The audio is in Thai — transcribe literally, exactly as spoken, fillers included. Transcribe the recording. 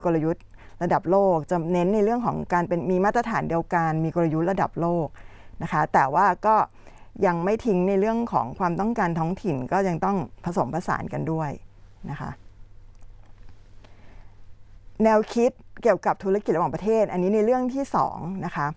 กลยุทธ์ระดับโลกจะเน้นในเรื่องของการเป็นมีมาตรฐานเดียวกันมีกลยุทธ์ระดับโลกนะคะแต่ว่าก็ยังไม่ทิ้งในเรื่องของความต้องการท้องถิ่นก็ยังต้องผสมผสานกันด้วยนะคะแนวคิดเกี่ยวกับธุรกิจระหว่างประเทศอันนี้ในเรื่องที่สองนะคะ